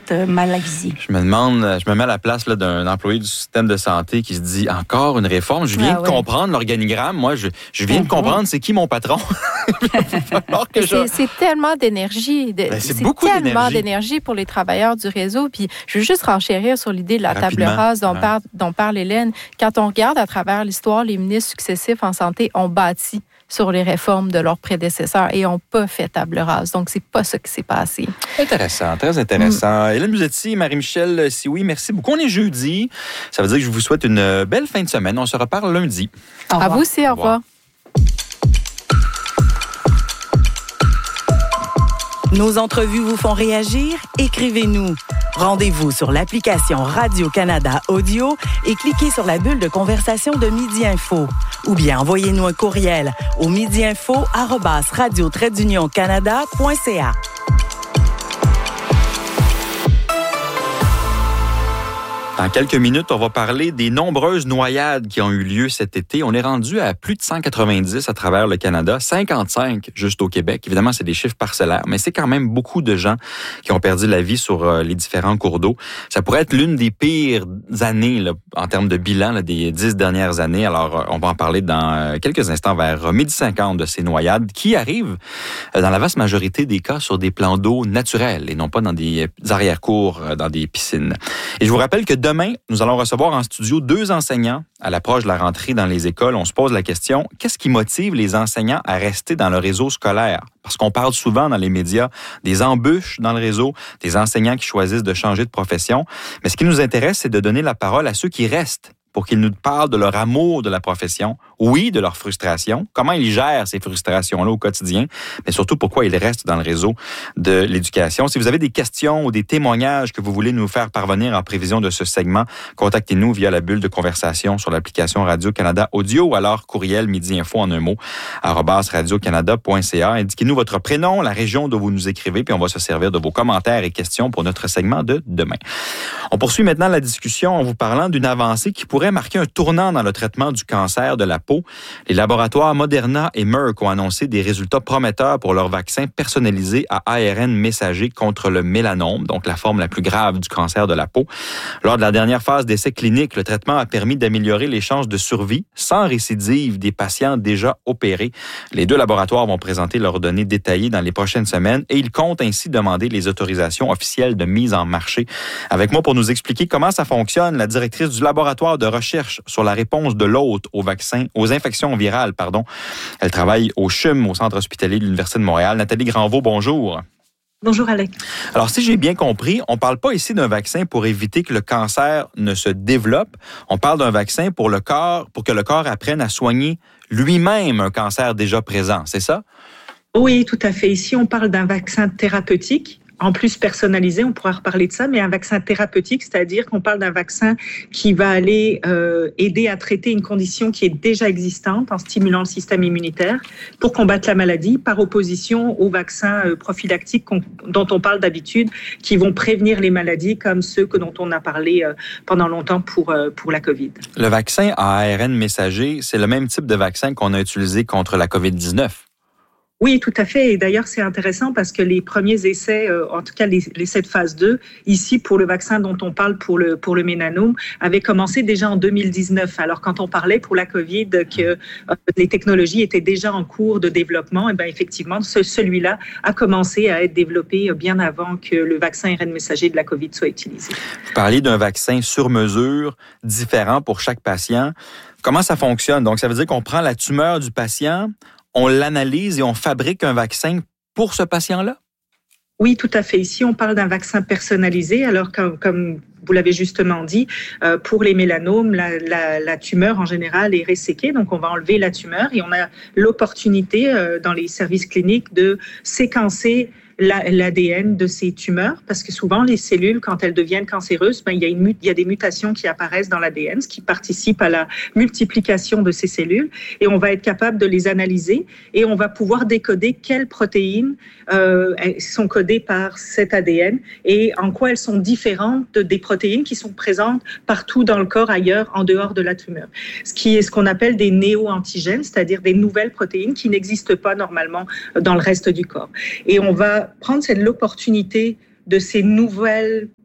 cette maladie. Je me mets à la place là, d'un employé du système de santé qui se dit encore une réforme. Je viens de comprendre l'organigramme. Moi, je viens de comprendre c'est qui mon patron. C'est tellement d'énergie. C'est beaucoup tellement d'énergie pour les travailleurs du réseau. Puis je veux juste renchérir sur l'idée de la table rase dont parle Hélène. Quand on regarde à travers l'histoire, les ministres successifs en santé ont bâti sur les réformes de leurs prédécesseurs et n'ont pas fait table rase. Donc, c'est pas ça qui s'est passé. Intéressant, très intéressant. Hélène Musetti, Marie-Michel Sioui, merci beaucoup. On est jeudi. Ça veut dire que je vous souhaite une belle fin de semaine. On se reparle lundi. À vous aussi, au revoir. Nos entrevues vous font réagir? Écrivez-nous. Rendez-vous sur l'application Radio-Canada Audio et cliquez sur la bulle de conversation de Midi Info. Ou bien envoyez-nous un courriel au midiinfo@radio-canada.ca. Dans quelques minutes, on va parler des nombreuses noyades qui ont eu lieu cet été. On est rendu à plus de 190 à travers le Canada, 55 juste au Québec. Évidemment, c'est des chiffres parcellaires, mais c'est quand même beaucoup de gens qui ont perdu la vie sur les différents cours d'eau. Ça pourrait être l'une des pires années là, en termes de bilan là, des 10 dernières années. Alors, on va en parler dans quelques instants vers 12h50 de ces noyades qui arrivent dans la vaste majorité des cas sur des plans d'eau naturels et non pas dans des arrière-cours, dans des piscines. Et je vous rappelle que demain, nous allons recevoir en studio 2 enseignants. À l'approche de la rentrée dans les écoles, on se pose la question, qu'est-ce qui motive les enseignants à rester dans le réseau scolaire? Parce qu'on parle souvent dans les médias des embûches dans le réseau, des enseignants qui choisissent de changer de profession. Mais ce qui nous intéresse, c'est de donner la parole à ceux qui restent pour qu'ils nous parlent de leur amour de la profession, oui, de leur frustration, comment ils gèrent ces frustrations-là au quotidien, mais surtout pourquoi ils restent dans le réseau de l'éducation. Si vous avez des questions ou des témoignages que vous voulez nous faire parvenir en prévision de ce segment, contactez-nous via la bulle de conversation sur l'application Radio-Canada Audio ou alors courriel midiinfo en un mot, @radiocanada.ca. Indiquez-nous votre prénom, la région d'où vous nous écrivez, puis on va se servir de vos commentaires et questions pour notre segment de demain. On poursuit maintenant la discussion en vous parlant d'une avancée qui pourrait marquer un tournant dans le traitement du cancer de la peau. Les laboratoires Moderna et Merck ont annoncé des résultats prometteurs pour leur vaccin personnalisé à ARN messager contre le mélanome, donc la forme la plus grave du cancer de la peau. Lors de la dernière phase d'essai clinique, le traitement a permis d'améliorer les chances de survie sans récidive des patients déjà opérés. Les 2 laboratoires vont présenter leurs données détaillées dans les prochaines semaines et ils comptent ainsi demander les autorisations officielles de mise en marché. Avec moi pour nous expliquer comment ça fonctionne, la directrice du laboratoire de recherche sur la réponse de l'hôte aux infections virales, Elle travaille au CHUM, au Centre hospitalier de l'Université de Montréal. Nathalie Granvaux, bonjour. Bonjour, Alec. Alors, si j'ai bien compris, on ne parle pas ici d'un vaccin pour éviter que le cancer ne se développe. On parle d'un vaccin pour que le corps apprenne à soigner lui-même un cancer déjà présent, c'est ça? Oui, tout à fait. Ici, on parle d'un vaccin thérapeutique. En plus personnalisé, on pourra reparler de ça, mais un vaccin thérapeutique, c'est-à-dire qu'on parle d'un vaccin qui va aller aider à traiter une condition qui est déjà existante en stimulant le système immunitaire pour combattre la maladie, par opposition aux vaccins prophylactiques dont on parle d'habitude, qui vont prévenir les maladies comme ceux dont on a parlé pendant longtemps pour la COVID. Le vaccin à ARN messager, c'est le même type de vaccin qu'on a utilisé contre la COVID-19. Oui, tout à fait. Et d'ailleurs, c'est intéressant parce que les premiers essais, en tout cas les essais de phase 2, ici pour le vaccin dont on parle pour le mélanome, avaient commencé déjà en 2019. Alors quand on parlait pour la COVID que les technologies étaient déjà en cours de développement, et bien effectivement, celui-là a commencé à être développé bien avant que le vaccin ARN messager de la COVID soit utilisé. Vous parliez d'un vaccin sur mesure, différent pour chaque patient. Comment ça fonctionne? Donc, ça veut dire qu'on prend la tumeur du patient, on l'analyse et on fabrique un vaccin pour ce patient-là? Oui, tout à fait. Ici, on parle d'un vaccin personnalisé. Alors, comme vous l'avez justement dit, pour les mélanomes, la tumeur en général est resséquée. Donc, on va enlever la tumeur et on a l'opportunité dans les services cliniques de séquencer l'ADN de ces tumeurs, parce que souvent les cellules, quand elles deviennent cancéreuses, il y a des mutations qui apparaissent dans l'ADN, ce qui participe à la multiplication de ces cellules, et on va être capable de les analyser et on va pouvoir décoder quelles protéines sont codées par cet ADN et en quoi elles sont différentes des protéines qui sont présentes partout dans le corps ailleurs, en dehors de la tumeur. Ce qui est ce qu'on appelle des néo-antigènes, c'est-à-dire des nouvelles protéines qui n'existent pas normalement dans le reste du corps. Et on va prendre l'opportunité de ces nouvelles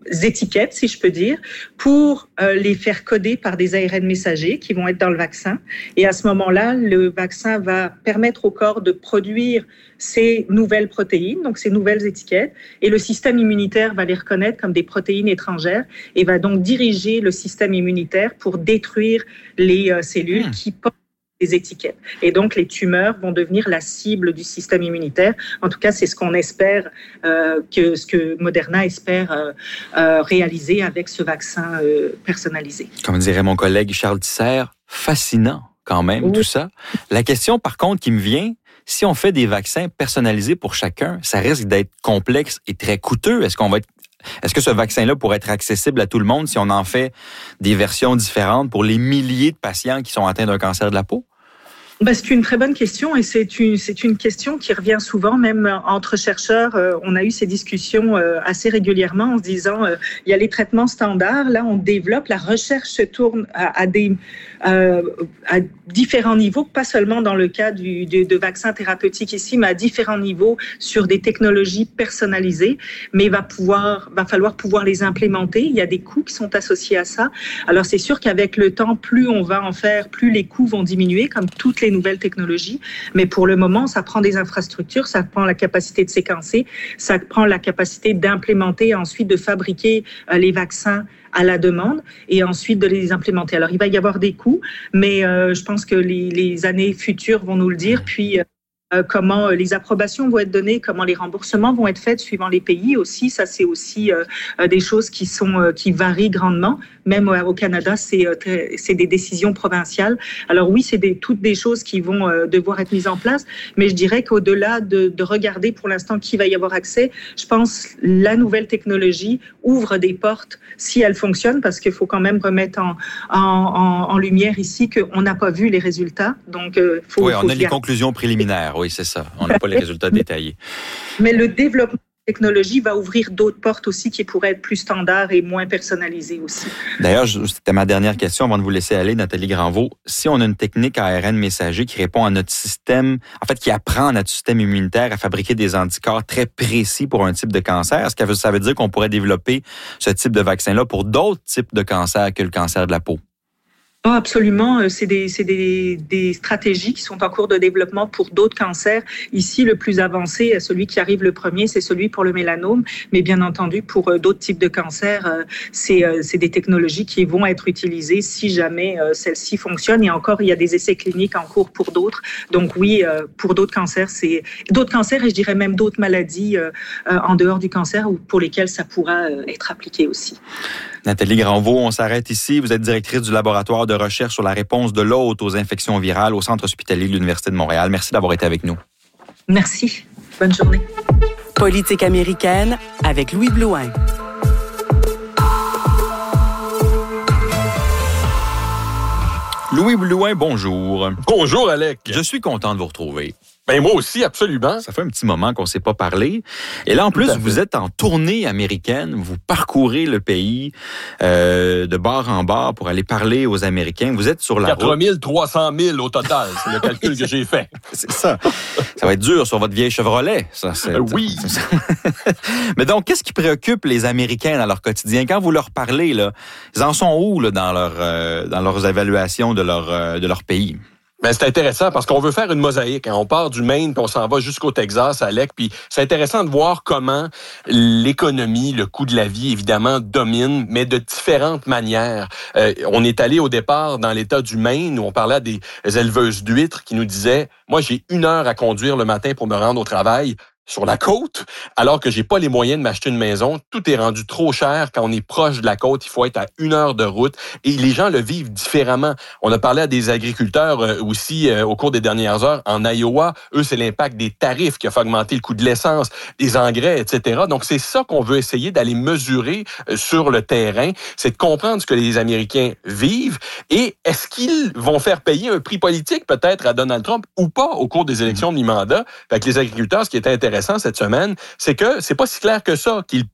étiquettes, si je peux dire, pour les faire coder par des ARN messagers qui vont être dans le vaccin. Et à ce moment-là, le vaccin va permettre au corps de produire ces nouvelles protéines, donc ces nouvelles étiquettes, et le système immunitaire va les reconnaître comme des protéines étrangères et va donc diriger le système immunitaire pour détruire les cellules qui portent des étiquettes. Et donc, les tumeurs vont devenir la cible du système immunitaire. En tout cas, c'est ce qu'on espère, ce que Moderna espère réaliser avec ce vaccin personnalisé. Comme dirait mon collègue Charles Tisser, fascinant quand même, tout ça. La question, par contre, qui me vient, si on fait des vaccins personnalisés pour chacun, ça risque d'être complexe et très coûteux. Est-ce que ce vaccin-là pourrait être accessible à tout le monde si on en fait des versions différentes pour les milliers de patients qui sont atteints d'un cancer de la peau? C'est une très bonne question et c'est une question qui revient souvent, même entre chercheurs. On a eu ces discussions assez régulièrement en se disant il y a les traitements standards, là on développe, la recherche se tourne à différents niveaux, pas seulement dans le cas de vaccins thérapeutiques ici, mais à différents niveaux sur des technologies personnalisées, mais il va falloir pouvoir les implémenter. Il y a des coûts qui sont associés à ça. Alors c'est sûr qu'avec le temps, plus on va en faire, plus les coûts vont diminuer, comme toutes les nouvelles technologies. Mais pour le moment, ça prend des infrastructures, ça prend la capacité de séquencer, ça prend la capacité d'implémenter et ensuite de fabriquer les vaccins à la demande et ensuite de les implémenter. Alors, il va y avoir des coûts, mais je pense que les années futures vont nous le dire. Puis, comment les approbations vont être données, comment les remboursements vont être faits suivant les pays aussi. Ça, c'est aussi des choses qui varient grandement. Même au Canada, c'est des décisions provinciales. Alors oui, c'est toutes des choses qui vont devoir être mises en place, mais je dirais qu'au-delà de regarder pour l'instant qui va y avoir accès, je pense la nouvelle technologie ouvre des portes si elle fonctionne, parce qu'il faut quand même remettre en lumière ici qu'on n'a pas vu les résultats. Donc, on a les conclusions préliminaires. Oui, c'est ça. On n'a pas les résultats détaillés. Mais le développement de la technologie va ouvrir d'autres portes aussi qui pourraient être plus standards et moins personnalisées aussi. D'ailleurs, c'était ma dernière question avant de vous laisser aller, Nathalie Granvaux. Si on a une technique ARN messager qui répond à notre système, en fait, qui apprend à notre système immunitaire à fabriquer des anticorps très précis pour un type de cancer, est-ce que ça veut dire qu'on pourrait développer ce type de vaccin-là pour d'autres types de cancers que le cancer de la peau? Oh, absolument. C'est des stratégies qui sont en cours de développement pour d'autres cancers. Ici, le plus avancé, celui qui arrive le premier, c'est celui pour le mélanome. Mais bien entendu, pour d'autres types de cancers, c'est des technologies qui vont être utilisées si jamais celles-ci fonctionnent. Et encore, il y a des essais cliniques en cours pour d'autres. Donc oui, pour d'autres cancers, et je dirais même d'autres maladies en dehors du cancer pour lesquelles ça pourra être appliqué aussi. Nathalie Granvaux, on s'arrête ici. Vous êtes directrice du laboratoire de recherche sur la réponse de l'hôte aux infections virales au Centre hospitalier de l'Université de Montréal. Merci d'avoir été avec nous. Merci. Bonne journée. Politique américaine avec Louis Blouin. Louis Blouin, bonjour. Bonjour, Alec. Je suis content de vous retrouver. Ben moi aussi, absolument. Ça fait un petit moment qu'on ne s'est pas parlé. Et là, en plus, vous êtes en tournée américaine. Vous parcourez le pays de bar en bar pour aller parler aux Américains. Vous êtes sur la route. 4 300 000 au total, c'est le calcul que j'ai fait. C'est ça. Ça va être dur sur votre vieille Chevrolet. Ça, oui. Mais donc, qu'est-ce qui préoccupe les Américains dans leur quotidien? Quand vous leur parlez, là, ils en sont où là, dans leurs évaluations de leur pays? Ben, c'est intéressant parce qu'on veut faire une mosaïque. On part du Maine puis on s'en va jusqu'au Texas, Alec. Puis c'est intéressant de voir comment l'économie, le coût de la vie, évidemment, domine, mais de différentes manières. On est allé au départ dans l'État du Maine où on parlait à des éleveuses d'huîtres qui nous disaient « Moi, j'ai 1 heure à conduire le matin pour me rendre au travail. » sur la côte, alors que j'ai pas les moyens de m'acheter une maison. Tout est rendu trop cher. Quand on est proche de la côte, il faut être à 1 heure de route. Et les gens le vivent différemment. On a parlé à des agriculteurs aussi au cours des dernières heures. En Iowa, eux, c'est l'impact des tarifs qui a fait augmenter le coût de l'essence, des engrais, etc. Donc, c'est ça qu'on veut essayer d'aller mesurer sur le terrain. C'est de comprendre ce que les Américains vivent et est-ce qu'ils vont faire payer un prix politique peut-être à Donald Trump ou pas au cours des élections de mi-mandat. Fait que les agriculteurs, ce qui est intéressant, intéressant cette semaine, c'est que c'est pas si clair que ça qu'ils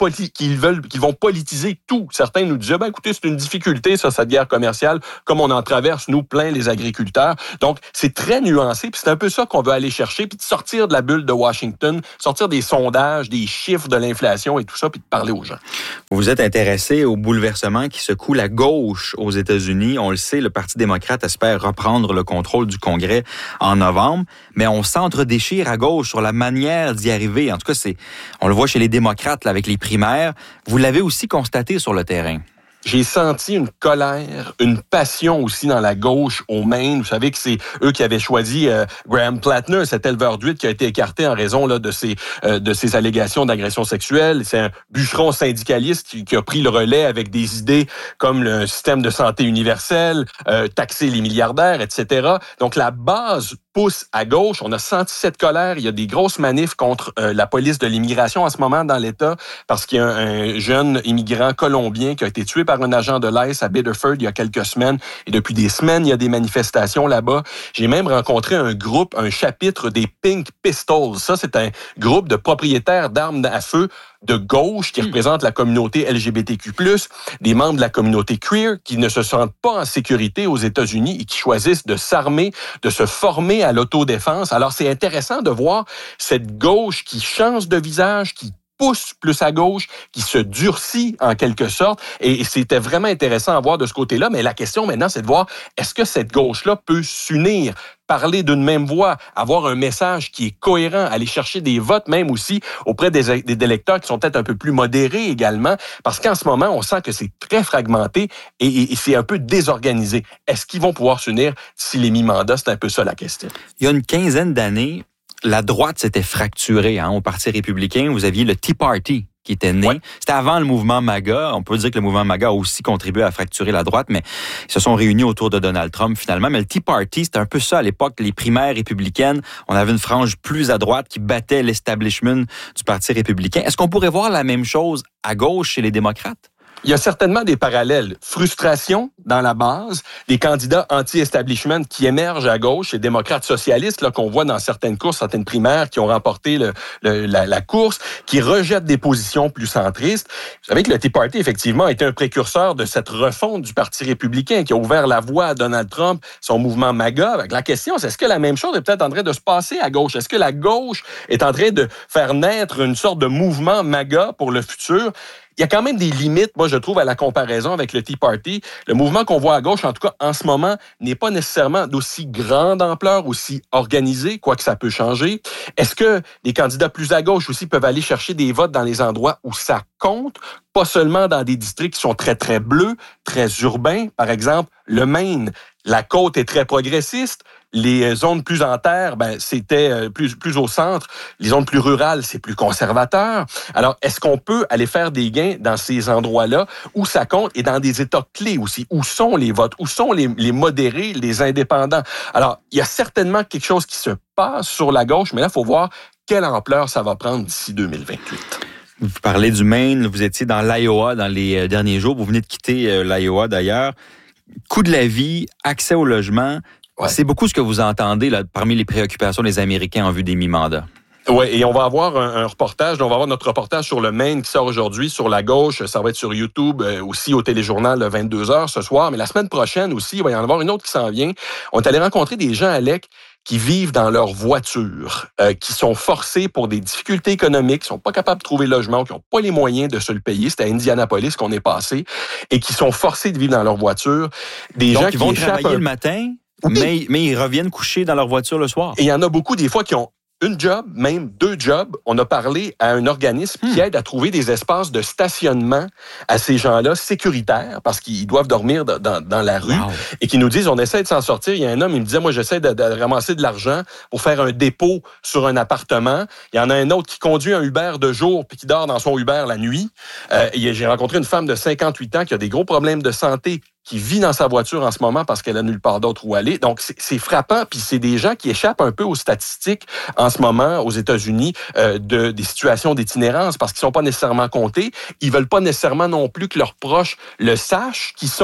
vont politiser tout. Certains nous disaient, écoutez, c'est une difficulté, cette guerre commerciale, comme on en traverse, nous, plein les agriculteurs. Donc, c'est très nuancé, puis c'est un peu ça qu'on veut aller chercher, puis de sortir de la bulle de Washington, sortir des sondages, des chiffres de l'inflation et tout ça, puis de parler aux gens. Vous êtes intéressé au bouleversement qui secoue la gauche aux États-Unis. On le sait, le Parti démocrate espère reprendre le contrôle du Congrès en novembre, mais on s'entre-déchire à gauche sur la manière d'y arriver. En tout cas, on le voit chez les démocrates là, avec les primaires. Vous l'avez aussi constaté sur le terrain. J'ai senti une colère, une passion aussi dans la gauche au Maine. Vous savez que c'est eux qui avaient choisi Graham Plattner, cet éleveur d'huîtres qui a été écarté en raison là, de ses allégations d'agression sexuelle. C'est un bûcheron syndicaliste qui a pris le relais avec des idées comme le système de santé universel, taxer les milliardaires, etc. Donc la base pousse à gauche. On a senti cette colère. Il y a des grosses manifs contre la police de l'immigration en ce moment dans l'État parce qu'il y a un jeune immigrant colombien qui a été tué par un agent de l'ICE à Biddeford il y a quelques semaines. Et depuis des semaines, il y a des manifestations là-bas. J'ai même rencontré un chapitre des Pink Pistols. Ça, c'est un groupe de propriétaires d'armes à feu de gauche qui représentent la communauté LGBTQ+, des membres de la communauté queer qui ne se sentent pas en sécurité aux États-Unis et qui choisissent de s'armer, de se former à l'autodéfense. Alors, c'est intéressant de voir cette gauche qui change de visage, qui pousse plus à gauche, qui se durcit en quelque sorte. Et c'était vraiment intéressant à voir de ce côté-là. Mais la question maintenant, c'est de voir, est-ce que cette gauche-là peut s'unir, parler d'une même voix, avoir un message qui est cohérent, aller chercher des votes même aussi auprès des électeurs qui sont peut-être un peu plus modérés également, parce qu'en ce moment, on sent que c'est très fragmenté et c'est un peu désorganisé. Est-ce qu'ils vont pouvoir s'unir d'ici les mi-mandats? C'est un peu ça la question. Il y a une quinzaine d'années, la droite s'était fracturée au Parti républicain. Vous aviez le Tea Party qui était né. Ouais. C'était avant le mouvement MAGA. On peut dire que le mouvement MAGA a aussi contribué à fracturer la droite, mais ils se sont réunis autour de Donald Trump finalement. Mais le Tea Party, c'était un peu ça à l'époque, les primaires républicaines. On avait une frange plus à droite qui battait l'establishment du Parti républicain. Est-ce qu'on pourrait voir la même chose à gauche chez les démocrates? Il y a certainement des parallèles. Frustration dans la base, des candidats anti-establishment qui émergent à gauche, les démocrates socialistes là, qu'on voit dans certaines courses, certaines primaires qui ont remporté la course, qui rejettent des positions plus centristes. Vous savez que le Tea Party, effectivement, a été un précurseur de cette refonte du Parti républicain qui a ouvert la voie à Donald Trump, son mouvement MAGA. La question, c'est est-ce que la même chose est peut-être en train de se passer à gauche? Est-ce que la gauche est en train de faire naître une sorte de mouvement MAGA pour le futur? Il y a quand même des limites, moi, je trouve, à la comparaison avec le Tea Party. Le mouvement qu'on voit à gauche, en tout cas, en ce moment, n'est pas nécessairement d'aussi grande ampleur, aussi organisé, quoique ça peut changer. Est-ce que des candidats plus à gauche aussi peuvent aller chercher des votes dans les endroits où ça compte? Pas seulement dans des districts qui sont très, très bleus, très urbains. Par exemple, le Maine, la côte est très progressiste. Les zones plus en terre, c'était plus au centre. Les zones plus rurales, c'est plus conservateur. Alors, est-ce qu'on peut aller faire des gains dans ces endroits-là où ça compte et dans des États clés aussi? Où sont les votes? Où sont les modérés, les indépendants? Alors, il y a certainement quelque chose qui se passe sur la gauche, mais là, il faut voir quelle ampleur ça va prendre d'ici 2028. Vous parlez du Maine, vous étiez dans l'Iowa dans les derniers jours. Vous venez de quitter l'Iowa d'ailleurs. Coût de la vie, accès au logement... Ouais. C'est beaucoup ce que vous entendez là, parmi les préoccupations des Américains en vue des mi-mandats. Oui, et on va avoir un reportage. On va avoir notre reportage sur le Maine qui sort aujourd'hui sur la gauche. Ça va être sur YouTube, aussi au téléjournal 22h ce soir. Mais la semaine prochaine aussi, il va y en avoir une autre qui s'en vient. On est allé rencontrer des gens, Alec, qui vivent dans leur voiture, qui sont forcés pour des difficultés économiques, qui sont pas capables de trouver logement, qui n'ont pas les moyens de se le payer. C'est à Indianapolis qu'on est passé. Et qui sont forcés de vivre dans leur voiture. Des Donc, gens qui vont travailler le matin... Oui. Mais ils reviennent coucher dans leur voiture le soir. Et il y en a beaucoup des fois qui ont une job, même 2 jobs. On a parlé à un organisme qui aide à trouver des espaces de stationnement à ces gens-là sécuritaires parce qu'ils doivent dormir dans la rue et qui nous disent on essaie de s'en sortir. Il y a un homme, il me disait moi j'essaie de ramasser de l'argent pour faire un dépôt sur un appartement. Il y en a un autre qui conduit un Uber de jour puis qui dort dans son Uber la nuit. J'ai rencontré une femme de 58 ans qui a des gros problèmes de santé, qui vit dans sa voiture en ce moment parce qu'elle a nulle part d'autre où aller. Donc, c'est frappant, puis c'est des gens qui échappent un peu aux statistiques en ce moment aux États-Unis des situations d'itinérance parce qu'ils sont pas nécessairement comptés. Ils veulent pas nécessairement non plus que leurs proches le sachent, qu'ils sont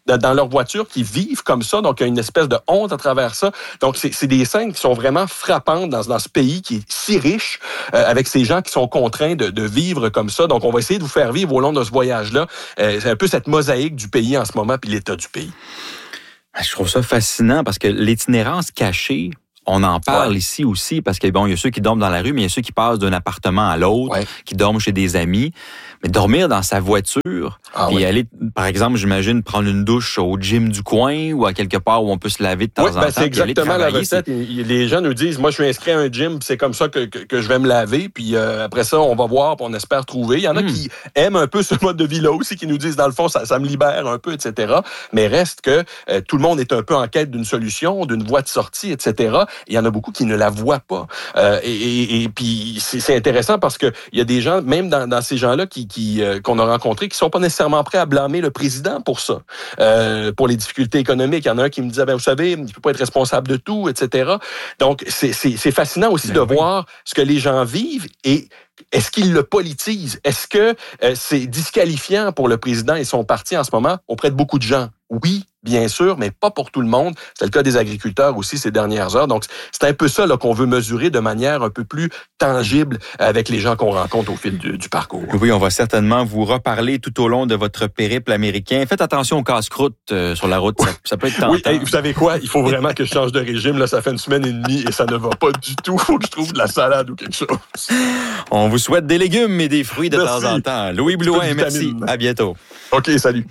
dans leur voiture qui vivent comme ça. Donc, il y a une espèce de honte à travers ça. Donc, c'est des scènes qui sont vraiment frappantes dans ce pays qui est si riche, avec ces gens qui sont contraints de vivre comme ça. Donc, on va essayer de vous faire vivre au long de ce voyage-là. C'est un peu cette mosaïque du pays en ce moment, puis l'état du pays. Je trouve ça fascinant parce que l'itinérance cachée, on en parle ici aussi parce que bon, il y a ceux qui dorment dans la rue, mais il y a ceux qui passent d'un appartement à l'autre, qui dorment chez des amis. Mais dormir dans sa voiture, puis aller, par exemple, j'imagine, prendre une douche au gym du coin ou à quelque part où on peut se laver de temps en temps. C'est exactement la recette. Les gens nous disent, moi, je suis inscrit à un gym, c'est comme ça que je vais me laver, puis après ça, on va voir, puis on espère trouver. Il y en a qui aiment un peu ce mode de vie-là aussi, qui nous disent, dans le fond, ça me libère un peu, etc. Mais reste que tout le monde est un peu en quête d'une solution, d'une voie de sortie, etc. Il y en a beaucoup qui ne la voient pas. Et puis, c'est intéressant parce que il y a des gens, même dans ces gens-là qu'on a rencontrés, qui sont pas nécessairement prêts à blâmer le président pour ça, pour les difficultés économiques. Il y en a un qui me disait, vous savez, il peut pas être responsable de tout, etc. Donc, c'est fascinant aussi de voir ce que les gens vivent et est-ce qu'ils le politisent? Est-ce que c'est disqualifiant pour le président et son parti en ce moment auprès de beaucoup de gens? Oui, bien sûr, mais pas pour tout le monde. C'est le cas des agriculteurs aussi ces dernières heures. Donc, c'est un peu ça là, qu'on veut mesurer de manière un peu plus tangible avec les gens qu'on rencontre au fil du parcours. Oui, on va certainement vous reparler tout au long de votre périple américain. Faites attention aux casse-croûtes sur la route. Ça peut être tentant. Oui, vous savez quoi? Il faut vraiment que je change de régime. Là, ça fait une semaine et demie et ça ne va pas du tout. Il faut que je trouve de la salade ou quelque chose. On vous souhaite des légumes et des fruits de temps en temps. Louis Blouin, merci. À bientôt. OK, salut.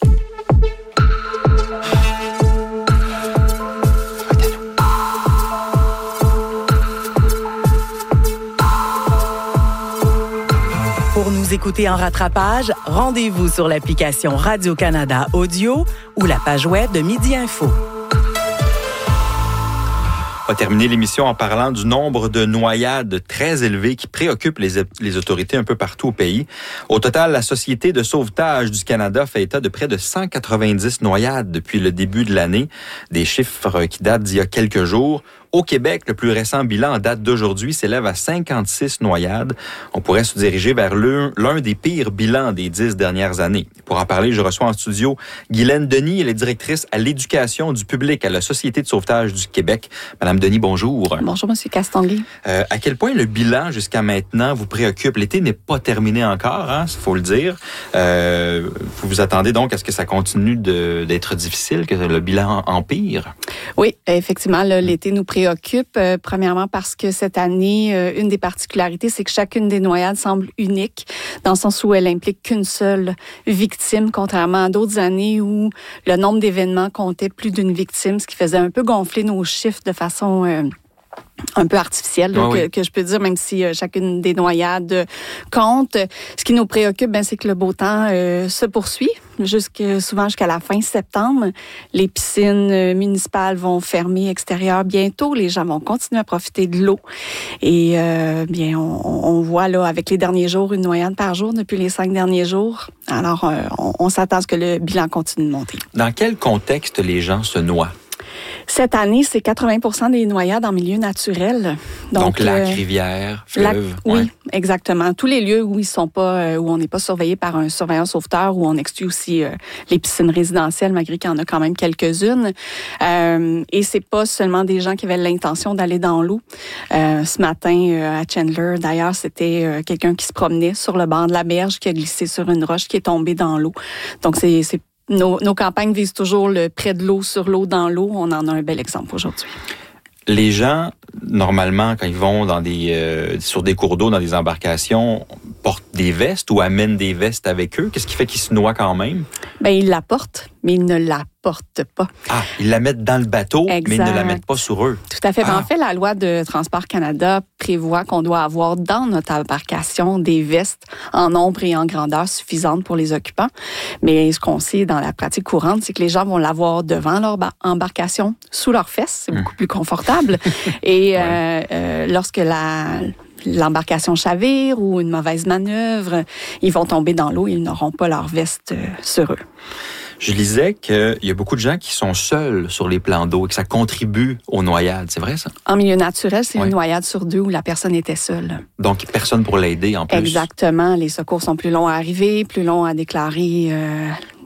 Pour nous écouter en rattrapage, rendez-vous sur l'application Radio-Canada Audio ou la page web de Midi Info. On va terminer l'émission en parlant du nombre de noyades très élevé qui préoccupe les autorités un peu partout au pays. Au total, la Société de sauvetage du Canada fait état de près de 190 noyades depuis le début de l'année, des chiffres qui datent d'il y a quelques jours. Au Québec, le plus récent bilan en date d'aujourd'hui s'élève à 56 noyades. On pourrait se diriger vers l'un des pires bilans des 10 dernières années. Pour en parler, je reçois en studio Guylaine Denis, elle est directrice à l'éducation du public à la Société de sauvetage du Québec. Madame Denis, bonjour. Bonjour, Monsieur Castonguay. À quel point le bilan jusqu'à maintenant vous préoccupe? L'été n'est pas terminé encore, il faut le dire. Vous vous attendez donc à ce que ça continue d'être difficile, que le bilan empire? Oui, effectivement, l'été nous préoccupe. Premièrement parce que cette année, une des particularités, c'est que chacune des noyades semble unique, dans le sens où elle implique qu'une seule victime, contrairement à d'autres années où le nombre d'événements comptait plus d'une victime, ce qui faisait un peu gonfler nos chiffres de façon un peu artificielle, que je peux dire, même si chacune des noyades compte. Ce qui nous préoccupe, c'est que le beau temps se poursuit, souvent jusqu'à la fin septembre. Les piscines municipales vont fermer extérieures bientôt. Les gens vont continuer à profiter de l'eau. Et on voit là, avec les derniers jours, une noyade par jour depuis les 5 derniers jours. Alors, on s'attend à ce que le bilan continue de monter. Dans quel contexte les gens se noient? Cette année, c'est 80% des noyades en milieu naturel. Donc lac, rivière, fleuve. Oui, exactement. Tous les lieux où ils sont pas, où on n'est pas surveillé par un surveillant sauveteur, où on exclut aussi les piscines résidentielles, malgré qu'il y en a quand même quelques-unes. Et c'est pas seulement des gens qui avaient l'intention d'aller dans l'eau. Ce matin, à Chandler, d'ailleurs, c'était quelqu'un qui se promenait sur le bord de la berge, qui a glissé sur une roche, qui est tombé dans l'eau. Donc, nos campagnes visent toujours le près de l'eau, sur l'eau, dans l'eau. On en a un bel exemple aujourd'hui. Les gens, normalement, quand ils vont sur des cours d'eau, dans des embarcations, portent des vestes ou amènent des vestes avec eux. Qu'est-ce qui fait qu'ils se noient quand même? Ils la portent, mais ils ne la portent pas. Ah, ils la mettent dans le bateau, exact. Mais ils ne la mettent pas sur eux. Tout à fait. En fait, la loi de Transport Canada prévoit qu'on doit avoir dans notre embarcation des vestes en nombre et en grandeur suffisante pour les occupants. Mais ce qu'on sait dans la pratique courante, c'est que les gens vont l'avoir devant leur embarcation, sous leurs fesses. C'est beaucoup plus confortable. Et lorsque l'embarcation chavire ou une mauvaise manœuvre, ils vont tomber dans l'eau et ils n'auront pas leur veste sur eux. Je lisais qu'il y a beaucoup de gens qui sont seuls sur les plans d'eau et que ça contribue aux noyades. C'est vrai, ça? En milieu naturel, c'est une noyade sur 2 où la personne était seule. Donc, personne pour l'aider en plus. Exactement. Les secours sont plus longs à arriver, plus longs à déclarer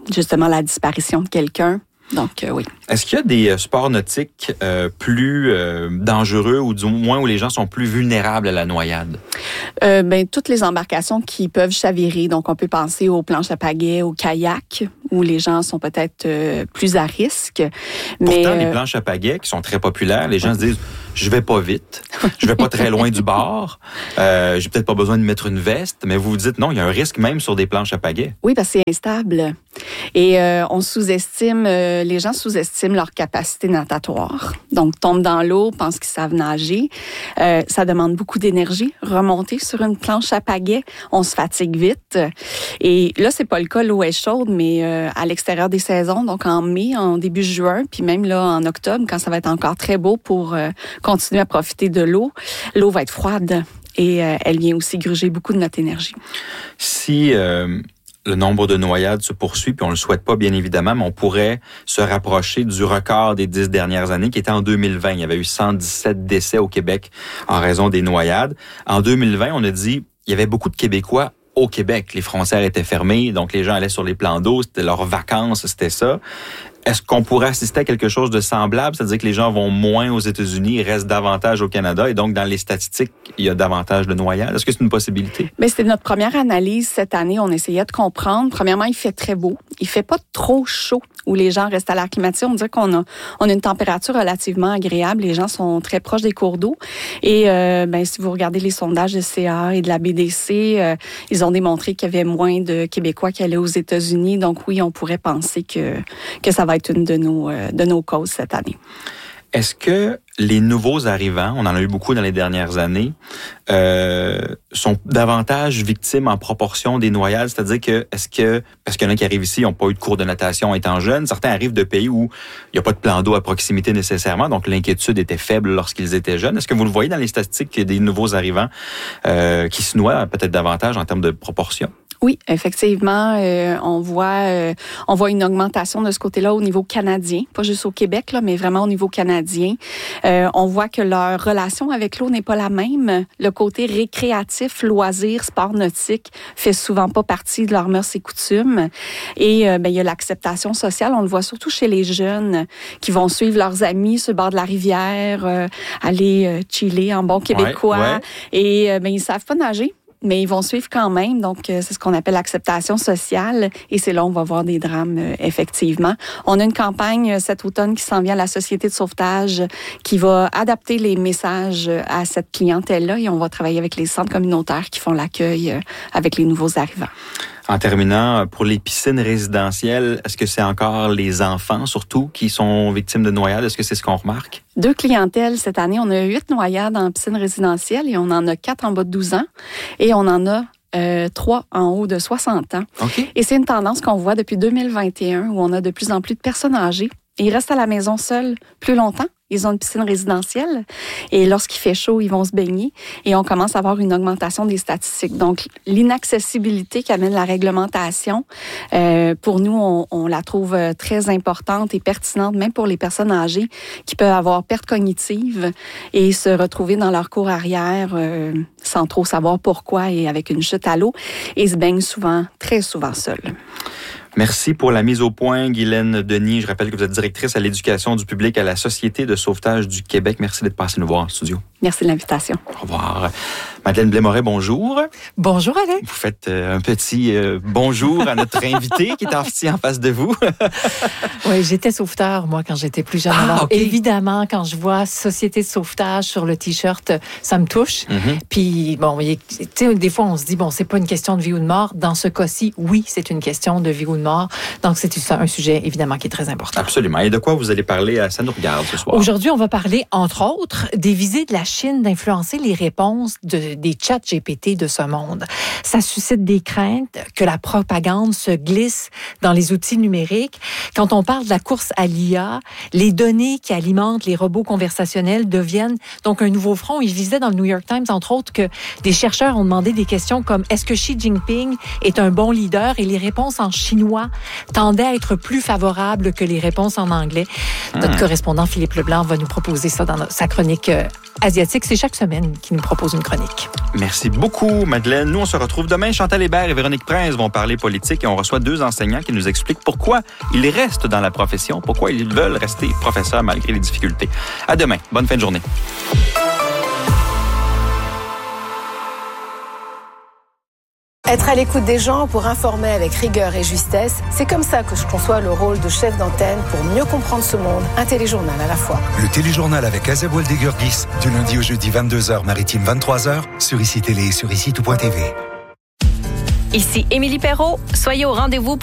justement la disparition de quelqu'un. Donc, oui. Est-ce qu'il y a des sports nautiques plus dangereux ou du moins où les gens sont plus vulnérables à la noyade? Toutes les embarcations qui peuvent chavirer. Donc, on peut penser aux planches à pagaie, aux kayaks, où les gens sont peut-être plus à risque. Pourtant, les planches à pagaie, qui sont très populaires, les gens se disent, je vais pas vite, je vais pas très loin du bord, j'ai peut-être pas besoin de mettre une veste, mais vous vous dites, non, il y a un risque même sur des planches à pagaie. Oui, parce que c'est instable. Et on sous-estime, les gens sous-estiment leur capacité natatoire. Donc, tombent dans l'eau, pensent qu'ils savent nager. Ça demande beaucoup d'énergie. Remonter sur une planche à pagaie, on se fatigue vite. Et là, c'est pas le cas, l'eau est chaude, mais à l'extérieur des saisons, donc en mai, en début juin, puis même là en octobre, quand ça va être encore très beau pour continuer à profiter de l'eau, l'eau va être froide et elle vient aussi gruger beaucoup de notre énergie. Si le nombre de noyades se poursuit, puis on le souhaite pas, bien évidemment, mais on pourrait se rapprocher du record des 10 dernières années, qui était en 2020. Il y avait eu 117 décès au Québec en raison des noyades. En 2020, on a dit, il y avait beaucoup de Québécois au Québec. Les frontières étaient fermées, donc les gens allaient sur les plans d'eau, c'était leurs vacances, c'était ça. Est-ce qu'on pourrait assister à quelque chose de semblable? C'est-à-dire que les gens vont moins aux États-Unis, restent davantage au Canada, et donc dans les statistiques, il y a davantage de noyades. Est-ce que c'est une possibilité? Bien, c'était notre première analyse cette année. On essayait de comprendre. Premièrement, il fait très beau. Il fait pas trop chaud où les gens restent à l'air climatisé. On dirait qu'on a une température relativement agréable. Les gens sont très proches des cours d'eau. Et si vous regardez les sondages de CA et de la BDC, ils ont démontré qu'il y avait moins de Québécois qui allaient aux États-Unis. Donc oui, on pourrait penser que ça va être une de nos causes cette année. Est-ce que les nouveaux arrivants, on en a eu beaucoup dans les dernières années, sont davantage victimes en proportion des noyades? C'est-à-dire que, parce qu'il y en a qui arrivent ici, ils n'ont pas eu de cours de natation étant jeunes, certains arrivent de pays où il n'y a pas de plan d'eau à proximité nécessairement, donc l'inquiétude était faible lorsqu'ils étaient jeunes. Est-ce que vous le voyez dans les statistiques qu'il y a des nouveaux arrivants qui se noient peut-être davantage en termes de proportion? Oui, effectivement, on voit une augmentation de ce côté-là au niveau canadien, pas juste au Québec, là, mais vraiment au niveau canadien. On voit que leur relation avec l'eau n'est pas la même. Le côté récréatif, loisir, sport nautique fait souvent pas partie de leurs mœurs et coutumes. Et il y a l'acceptation sociale. On le voit surtout chez les jeunes qui vont suivre leurs amis sur le bord de la rivière, aller chiller en bon québécois. Ouais. Et ils savent pas nager. Mais ils vont suivre quand même. Donc, c'est ce qu'on appelle l'acceptation sociale. Et c'est là où on va voir des drames, effectivement. On a une campagne cet automne qui s'en vient à la Société de sauvetage qui va adapter les messages à cette clientèle-là. Et on va travailler avec les centres communautaires qui font l'accueil avec les nouveaux arrivants. En terminant, pour les piscines résidentielles, est-ce que c'est encore les enfants, surtout, qui sont victimes de noyades? Est-ce que c'est ce qu'on remarque? 2 clientèles cette année. On a 8 noyades en piscine résidentielle et on en a 4 en bas de 12 ans. Et on en a 3 en haut de 60 ans. Okay. Et c'est une tendance qu'on voit depuis 2021 où on a de plus en plus de personnes âgées. Ils restent à la maison seuls plus longtemps. Ils ont une piscine résidentielle et lorsqu'il fait chaud, ils vont se baigner et on commence à avoir une augmentation des statistiques. Donc, l'inaccessibilité qu'amène la réglementation, pour nous, on la trouve très importante et pertinente, même pour les personnes âgées qui peuvent avoir perte cognitive et se retrouver dans leur cour arrière sans trop savoir pourquoi et avec une chute à l'eau et se baignent souvent, très souvent seuls. Merci pour la mise au point, Guylaine Denis. Je rappelle que vous êtes directrice à l'éducation du public à la Société de sauvetage du Québec. Merci d'être passée nous voir en studio. Merci de l'invitation. Au revoir. Madeleine Blais-Moret, bonjour. Bonjour, Alain. Vous faites un petit bonjour à notre invité qui est assis en face de vous. Oui, j'étais sauveteur, moi, quand j'étais plus jeune. Alors, okay. Évidemment, quand je vois Société de sauvetage sur le T-shirt, ça me touche. Mm-hmm. Puis, bon, tu sais, des fois, on se dit, bon, c'est pas une question de vie ou de mort. Dans ce cas-ci, oui, c'est une question de vie ou de mort. Donc, c'est un sujet, évidemment, qui est très important. Absolument. Et de quoi vous allez parler? Ça nous regarde ce soir. Aujourd'hui, on va parler, entre autres, des visées de la Chine d'influencer les réponses des chats GPT de ce monde. Ça suscite des craintes que la propagande se glisse dans les outils numériques. Quand on parle de la course à l'IA, les données qui alimentent les robots conversationnels deviennent donc un nouveau front. Il visait dans le New York Times, entre autres, que des chercheurs ont demandé des questions comme « Est-ce que Xi Jinping est un bon leader? » Et les réponses en chinois tendaient à être plus favorables que les réponses en anglais. Notre correspondant Philippe Leblanc va nous proposer ça dans sa chronique asiatique. C'est chaque semaine qu'il nous propose une chronique. politique. Merci beaucoup, Madeleine. Nous, on se retrouve demain. Chantal Hébert et Véronique Prince vont parler politique et on reçoit 2 enseignants qui nous expliquent pourquoi ils restent dans la profession, pourquoi ils veulent rester professeurs malgré les difficultés. À demain. Bonne fin de journée. Être à l'écoute des gens pour informer avec rigueur et justesse, c'est comme ça que je conçois le rôle de chef d'antenne pour mieux comprendre ce monde. Un téléjournal à la fois. Le téléjournal avec Azeb Oueldegurgis, du lundi au jeudi 22h, maritime 23h, sur ICI Télé et sur ICI Tout.tv. Ici Émilie Perrault. Soyez au rendez-vous pour